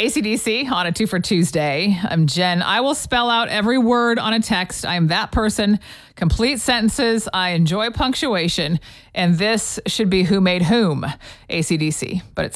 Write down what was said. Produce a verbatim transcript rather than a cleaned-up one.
A C D C on a two for Tuesday. I'm Jen. I will spell out every word on a text. I am that person. Complete sentences. I enjoy punctuation. And this should be who made whom. A C D C. But it's